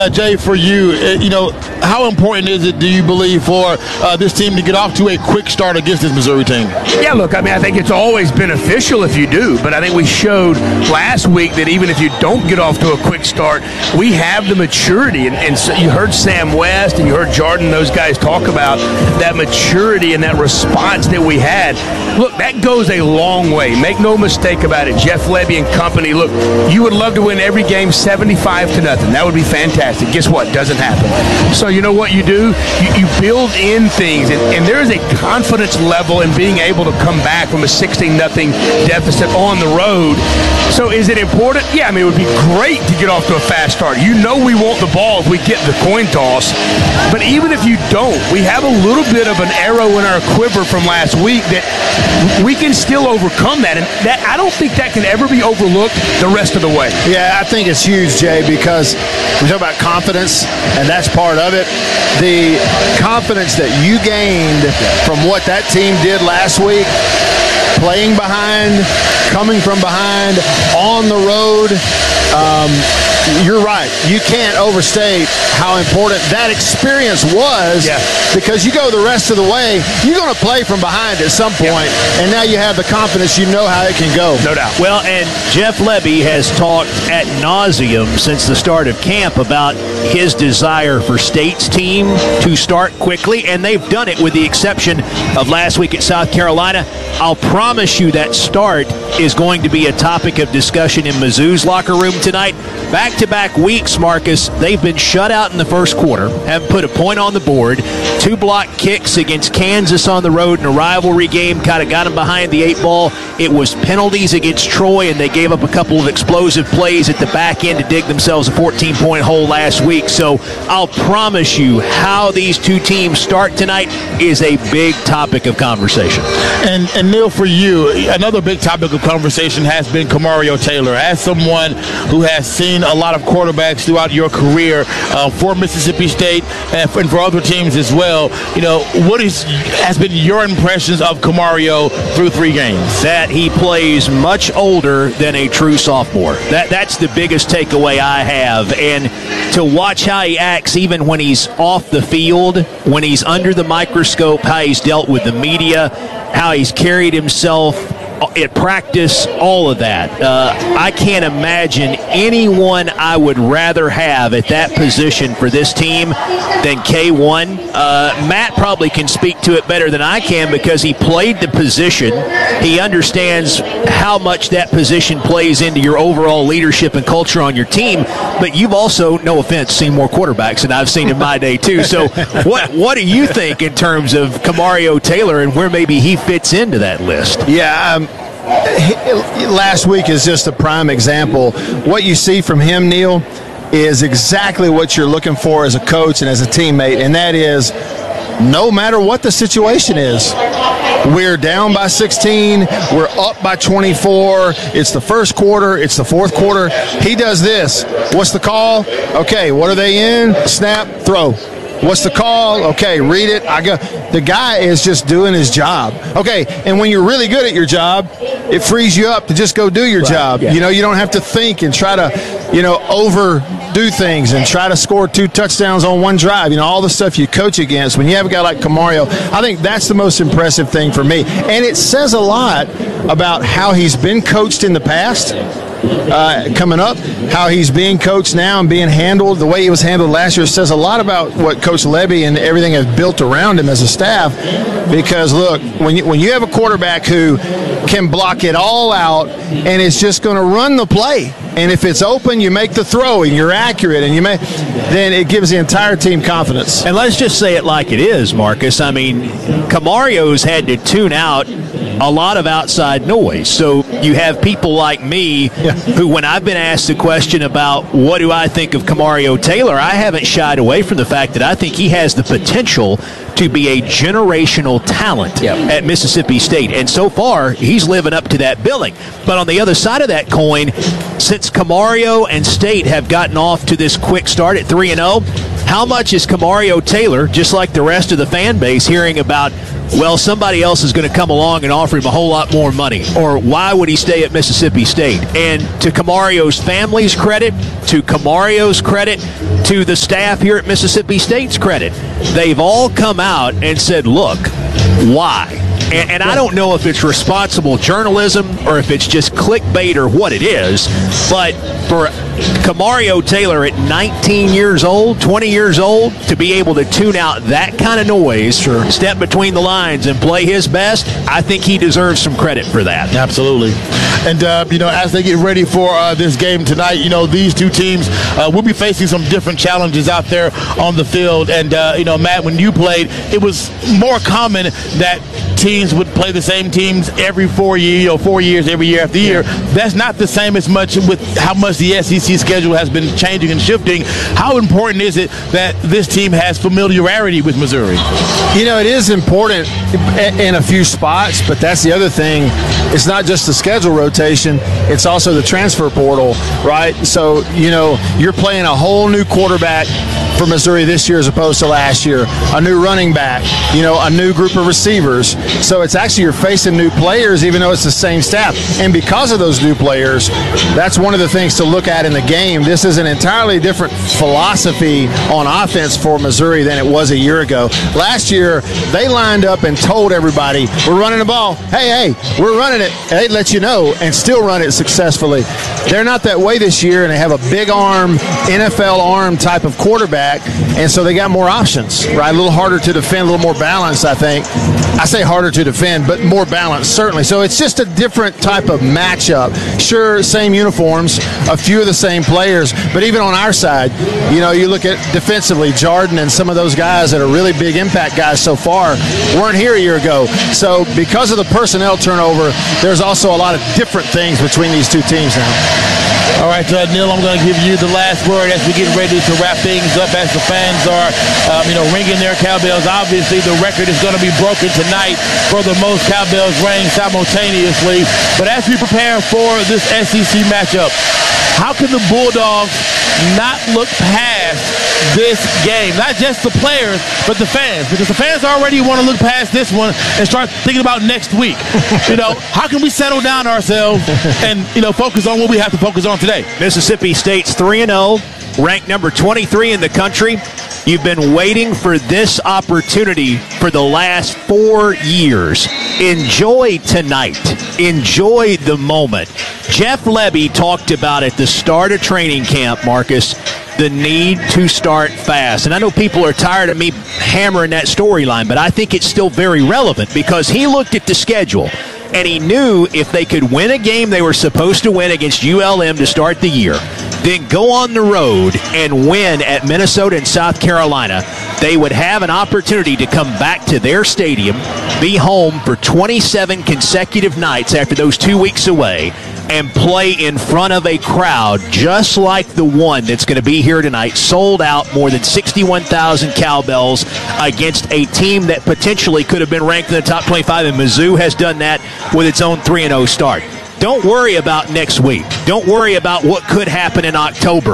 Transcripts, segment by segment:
Jay, for you, how important is it, do you believe, for this team to get off to a quick start against this Missouri team? Yeah, look, I think it's always beneficial if you do, but I think we showed last week that even if you don't get off to a quick start, we have the maturity, and so you heard Sam West and you heard Jordan, those guys talk about that maturity and that response that we had. Look, that goes a long way. Make no mistake about it. Jeff Lebby and company, look, you would love to win every game 75-0. That would be fantastic. Guess what? Doesn't happen. So you know what you do? You build in things, and there is a confidence level in being able to come back from a 16-0 deficit on the road. So is it important? Yeah, it would be great to get off to a fast start. You know we want the ball if we get the coin toss. But even if you don't, we have a little bit of an arrow in our quiver from last week that we can still overcome that. And that I don't think that can ever be overlooked the rest of the way. Yeah, I think it's huge, Jay, because we talk about confidence, and that's part of it. The confidence that you gained from what that team did last week, playing behind, coming from behind, on the road, you're right. You can't overstate how important that experience was, because you go the rest of the way, you're going to play from behind at some point, and now you have the confidence, you know how it can go. No doubt. Well, and Jeff Lebby has talked ad nauseum since the start of camp about his desire for State's team to start quickly, and they've done it with the exception of last week at South Carolina. I'll promise you that start is going to be a topic of discussion in Mizzou's locker room tonight. Back-to-back weeks, Marcus, they've been shut out in the first quarter, haven't put a point on the board. 2 block kicks against Kansas on the road in a rivalry game, kind of got them behind the 8 ball. It was penalties against Troy, and they gave up a couple of explosive plays at the back end to dig themselves a 14-point hole last week. So I'll promise you how these two teams start tonight is a big topic of conversation. And Neil, for you, another big topic of conversation has been Camario Taylor. As someone who has seen a lot of quarterbacks throughout your career for Mississippi State and for other teams as well, what has been your impressions of Camario through 3 games? That he plays much older than a true sophomore. That's the biggest takeaway I have. And to watch how he acts even when he's off the field, when he's under the microscope, how he's dealt with the media, how he's carried himself at practice, all of that. I can't imagine anyone I would rather have at that position for this team than K1. Matt probably can speak to it better than I can because he played the position. He understands how much that position plays into your overall leadership and culture on your team. But you've also, no offense, seen more quarterbacks than I've seen in my day too. So what do you think in terms of Camario Taylor and where maybe he fits into that list? Yeah, last week is just a prime example. What you see from him, Neil, is exactly what you're looking for as a coach and as a teammate, and that is no matter what the situation is, we're down by 16, we're up by 24, it's the first quarter, it's the fourth quarter. He does this. What's the call? Okay, what are they in? Snap, throw. What's the call? Okay, read it. I go. The guy is just doing his job. Okay, and when you're really good at your job, it frees you up to just go do your job. Yeah. You don't have to think and try to, overdo things and try to score 2 touchdowns on one drive. All the stuff you coach against. When you have a guy like Camario, I think that's the most impressive thing for me. And it says a lot about how he's been coached in the past. Coming up, how he's being coached now and being handled, the way he was handled last year says a lot about what Coach Lebby and everything has built around him as a staff. Because look, when you have a quarterback who can block it all out and is just going to run the play, and if it's open, you make the throw and you're accurate, and then it gives the entire team confidence. And let's just say it like it is, Marcus. Camario's had to tune out a lot of outside noise. So you have people like me who, when I've been asked a question about what do I think of Camario Taylor, I haven't shied away from the fact that I think he has the potential to be a generational talent at Mississippi State. And so far, he's living up to that billing. But on the other side of that coin, since Camario and State have gotten off to this quick start at 3-0, how much is Camario Taylor, just like the rest of the fan base, hearing about well, somebody else is going to come along and offer him a whole lot more money. Or why would he stay at Mississippi State? And to Camario's family's credit, to Camario's credit, to the staff here at Mississippi State's credit, they've all come out and said, look, why? And I don't know if it's responsible journalism or if it's just clickbait or what it is, but for Camario Taylor at 19 years old, 20 years old, to be able to tune out that kind of noise, step between the lines and play his best, I think he deserves some credit for that. Absolutely. And, as they get ready for this game tonight, these two teams will be facing some different challenges out there on the field. And, Matt, when you played, it was more common that teams would play the same teams every 4 years, every year after year. That's not the same as much with how much the SEC schedule has been changing and shifting. How important is it that this team has familiarity with Missouri? It is important in a few spots, but that's the other thing. It's not just the schedule rotation, it's also the transfer portal, right? So, you're playing a whole new quarterback for Missouri this year as opposed to last year, a new running back, a new group of receivers. So it's actually you're facing new players even though it's the same staff. And because of those new players, that's one of the things to look at in the game. This is an entirely different philosophy on offense for Missouri than it was a year ago. Last year, they lined up and told everybody, we're running the ball. Hey, we're running it. And they'd let you know and still run it successfully. They're not that way this year, and they have a big arm, NFL arm type of quarterback, and so they got more options, right? A little harder to defend, a little more balanced, I think. I say harder to defend, but more balanced, certainly. So it's just a different type of matchup. Sure, same uniforms, a few of the same players, but even on our side, you look at defensively, Jordan and some of those guys that are really big impact guys so far weren't here a year ago. So because of the personnel turnover, there's also a lot of different things between these two teams now. All right, Neil, I'm going to give you the last word as we get ready to wrap things up as the fans are, ringing their cowbells. Obviously, the record is going to be broken tonight for the most cowbells rang simultaneously. But as we prepare for this SEC matchup, how can the Bulldogs not look past this game? Not just the players, but the fans. Because the fans already want to look past this one and start thinking about next week. How can we settle down ourselves and, focus on what we have to focus on today? Mississippi State's 3-0, ranked number 23 in the country. You've been waiting for this opportunity for the last 4 years. Enjoy tonight. Enjoy the moment. Jeff Lebby talked about at the start of training camp, Marcus, the need to start fast. And I know people are tired of me hammering that storyline, but I think it's still very relevant because he looked at the schedule and he knew if they could win a game they were supposed to win against ULM to start the year, then go on the road and win at Minnesota and South Carolina, they would have an opportunity to come back to their stadium, be home for 27 consecutive nights after those 2 weeks away, and play in front of a crowd just like the one that's going to be here tonight, sold out, more than 61,000 cowbells against a team that potentially could have been ranked in the top 25, and Mizzou has done that with its own 3-0 start. Don't worry about next week. Don't worry about what could happen in October.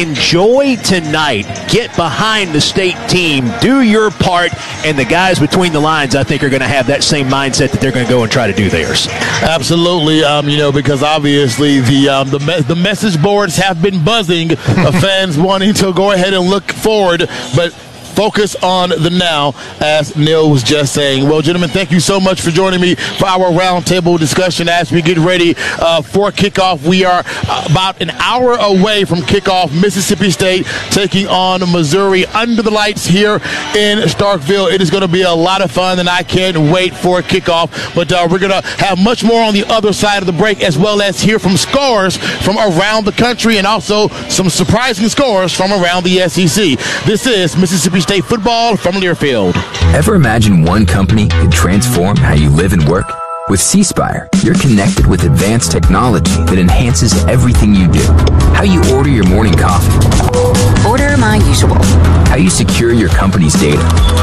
Enjoy tonight. Get behind the state team. Do your part. And the guys between the lines, I think, are going to have that same mindset that they're going to go and try to do theirs. Absolutely. Because obviously the message boards have been buzzing of fans wanting to go ahead and look forward, but focus on the now, as Neil was just saying. Well, gentlemen, thank you so much for joining me for our roundtable discussion as we get ready for kickoff. We are about an hour away from kickoff. Mississippi State taking on Missouri under the lights here in Starkville. It is going to be a lot of fun, and I can't wait for kickoff. But we're going to have much more on the other side of the break, as well as hear from scores from around the country and also some surprising scores from around the SEC. This is Mississippi State football from Learfield. Ever imagine one company could transform how you live and work? With C-Spire, you're connected with advanced technology that enhances everything you do. How you order your morning coffee. Order my usual. How you secure your company's data.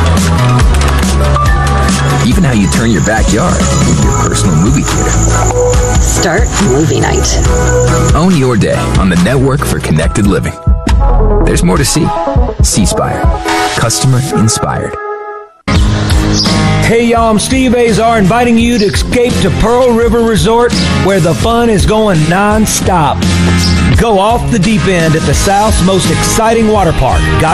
Even how you turn your backyard into your personal movie theater. Start movie night. Own your day on the network for connected living. There's more to see. C-Spire. Customer inspired. Hey y'all, I'm Steve Azar inviting you to escape to Pearl River Resort where the fun is going non-stop. Go off the deep end at the South's most exciting water park.